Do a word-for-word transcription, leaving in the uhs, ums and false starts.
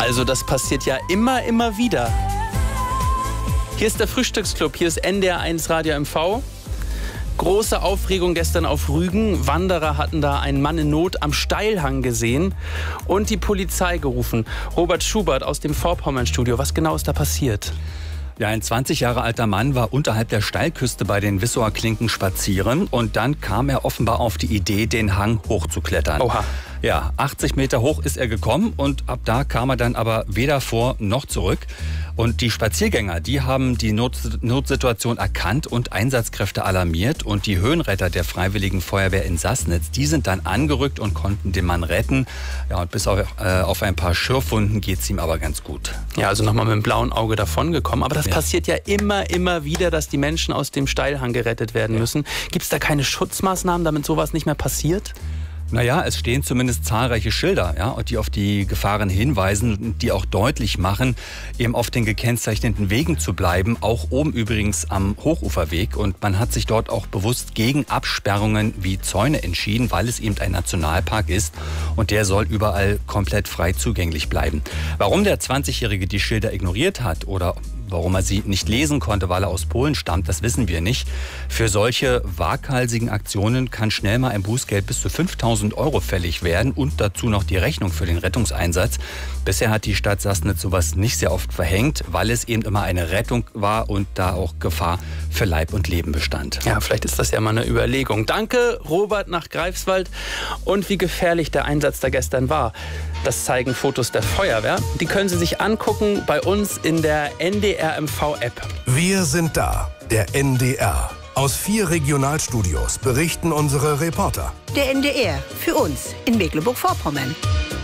Also das passiert ja immer, immer wieder. Hier ist der Frühstücksclub, hier ist N D R eins Radio M V. Große Aufregung gestern auf Rügen. Wanderer hatten da einen Mann in Not am Steilhang gesehen und die Polizei gerufen. Robert Schubert aus dem Vorpommern-Studio. Was genau ist da passiert? Ja, ein zwanzig Jahre alter Mann war unterhalb der Steilküste bei den Wissower Klinken spazieren und dann kam er offenbar auf die Idee, den Hang hochzuklettern. Oha. Ja, achtzig Meter hoch ist er gekommen und ab da kam er dann aber weder vor noch zurück. Und die Spaziergänger, die haben die Not Notsituation erkannt und Einsatzkräfte alarmiert. Und die Höhenretter der Freiwilligen Feuerwehr in Sassnitz, die sind dann angerückt und konnten den Mann retten. Ja, und bis auf, äh, auf ein paar Schürfwunden geht es ihm aber ganz gut. Ja, also nochmal mit dem blauen Auge davongekommen. Aber das Ja. passiert ja immer, immer wieder, dass die Menschen aus dem Steilhang gerettet werden Ja. müssen. Gibt es da keine Schutzmaßnahmen, damit sowas nicht mehr passiert? Naja, es stehen zumindest zahlreiche Schilder, ja, die auf die Gefahren hinweisen und die auch deutlich machen, eben auf den gekennzeichneten Wegen zu bleiben, auch oben übrigens am Hochuferweg. Und man hat sich dort auch bewusst gegen Absperrungen wie Zäune entschieden, weil es eben ein Nationalpark ist und der soll überall komplett frei zugänglich bleiben. Warum der zwanzigjährige die Schilder ignoriert hat oder warum er sie nicht lesen konnte, weil er aus Polen stammt, das wissen wir nicht. Für solche waghalsigen Aktionen kann schnell mal ein Bußgeld bis zu fünftausend Euro fällig werden und dazu noch die Rechnung für den Rettungseinsatz. Bisher hat die Stadt Sassnitz sowas nicht sehr oft verhängt, weil es eben immer eine Rettung war und da auch Gefahr für Leib und Leben bestand. Ja, vielleicht ist das ja mal eine Überlegung. Danke, Robert nach Greifswald. Und wie gefährlich der Einsatz da gestern war, das zeigen Fotos der Feuerwehr. Die können Sie sich angucken bei uns in der N D R M V-App. Wir sind da, der N D R. Aus vier Regionalstudios berichten unsere Reporter. Der N D R, für uns in Mecklenburg-Vorpommern.